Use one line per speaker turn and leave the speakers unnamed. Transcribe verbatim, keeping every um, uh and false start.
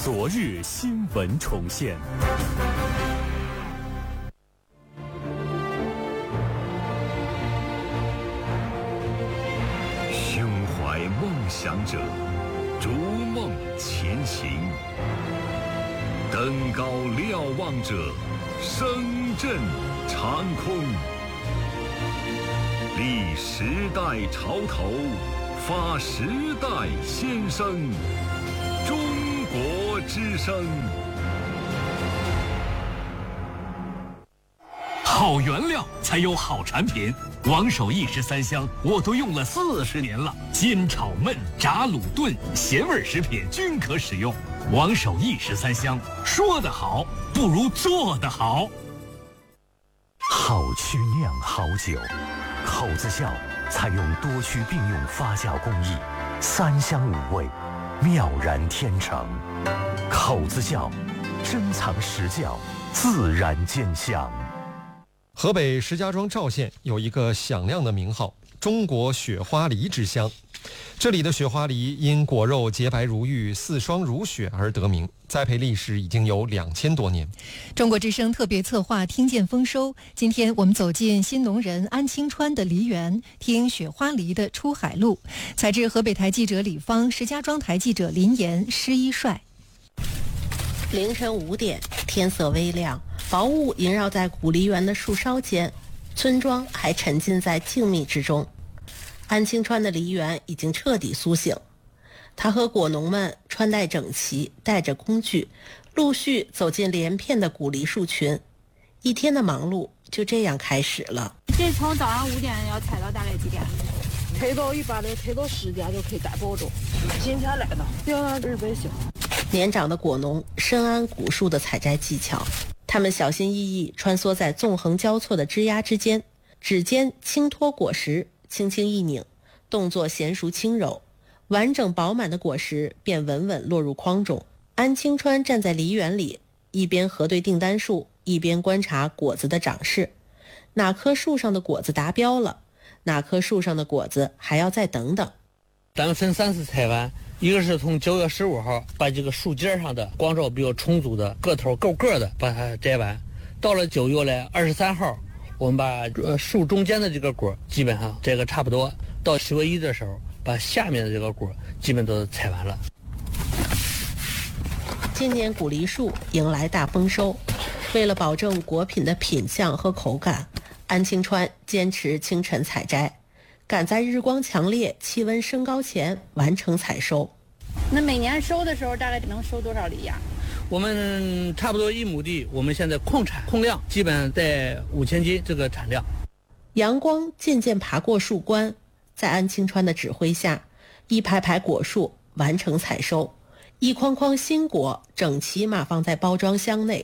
昨日新闻重现。
胸怀梦想者，逐梦前行；登高瞭望者，声震长空。立时代潮头，发时代先声。中国之声。
好原料才有好产品，王守义十三香我都用了四十年了，煎炒焖炸卤炖咸味食品均可使用。王守义十三香，说得好不如做得好。
好曲酿好酒，口子窖采用多区并用发酵工艺，三香五味，妙然天成。口子窖，珍藏实窖，自然见香。
河北石家庄赵县有一个响亮的名号——中国雪花梨之乡。这里的雪花梨因果肉洁白如玉、似霜如雪而得名，栽培历史已经有两千多年。
中国之声特别策划听见丰收，今天我们走进新农人安清川的梨园，听雪花梨的出海路。采自河北台记者李芳、石家庄台记者林岩、施一帅。
凌晨五点，天色微亮，薄雾萦绕在古梨园的树梢间，村庄还沉浸在静谧之中。安清川的梨园已经彻底苏醒，他和果农们穿戴整齐，带着工具，陆续走进连片的古梨树群。一天的忙碌就这样开始了。
这从早上五点要采到大概几点？
采到一般的采到十点就可以打包走。今天来的，要二百小。
年长的果农深谙古树的采摘技巧，他们小心翼翼穿梭在纵横交错的枝桠之间，指尖轻托果实，轻轻一拧，动作娴熟轻柔，完整饱满的果实便稳稳落入筐中。安清川站在梨园里，一边核对订单数，一边观察果子的长势。哪棵树上的果子达标了，哪棵树上的果子还要再等等。
咱们分三次采完，一个是从九月十五号把这个树尖上的光照比较充足的个头够个的把它摘完，到了九月的二十三号，我们把呃树中间的这个果基本上摘个差不多，到十月一的时候把下面的这个果基本都采完了。
今年古梨树迎来大丰收，为了保证果品的品相和口感，安清川坚持清晨采摘，赶在日光强烈、气温升高前完成采收。
那每年收的时候大概能收多少梨呀？
我们差不多一亩地，我们现在控产控量基本上在五千斤这个产量。
阳光渐渐爬过树冠，在安清川的指挥下，一排排果树完成采收，一筐筐新果整齐码放在包装箱内，